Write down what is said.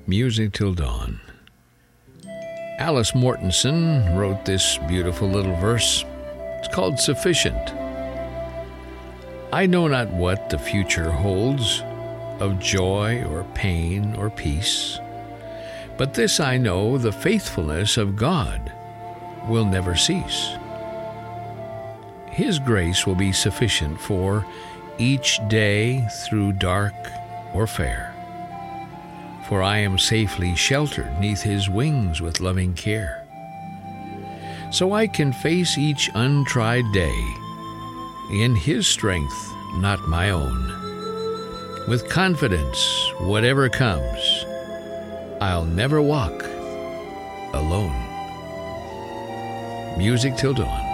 Music Till Dawn. Alice Mortensen wrote this beautiful little verse. It's called Sufficient. I know not what the future holds, of joy or pain or peace, but this I know, the faithfulness of God will never cease. His grace will be sufficient for each day through dark or fair. For I am safely sheltered neath His wings with loving care. So I can face each untried day in His strength, not my own. With confidence, whatever comes, I'll never walk alone. Music Till Dawn.